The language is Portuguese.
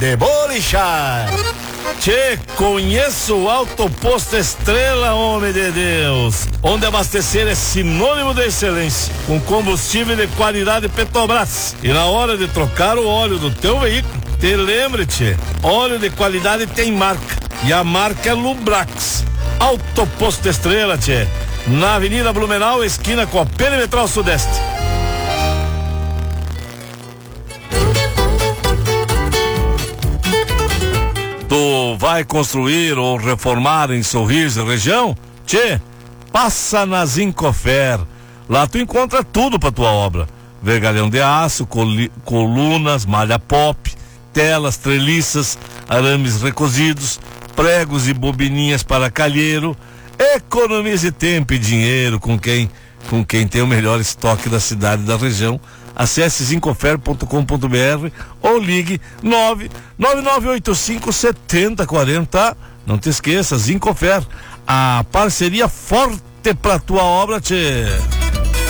de bolichar. Tchê, conheço o Alto Posto Estrela, homem de Deus, onde abastecer é sinônimo de excelência, com combustível de qualidade Petrobras. E na hora de trocar o óleo do teu veículo, te lembre, tchê, óleo de qualidade tem marca, e a marca é Lubrax. Alto Posto Estrela, tchê, na Avenida Blumenau, esquina com a Perimetral Sudeste. Tu vai construir ou reformar em Sorriso e região? Tchê, passa na Zincofer. Lá tu encontra tudo pra tua obra: vergalhão de aço, colunas, malha pop, telas, treliças, arames recozidos, pregos e bobininhas para calheiro. Economize tempo e dinheiro com quem tem o melhor estoque da cidade e da região. Acesse zincofer.com.br ou ligue 99985-7040. Não te esqueça, Zincofer, a parceria forte pra tua obra, tchê.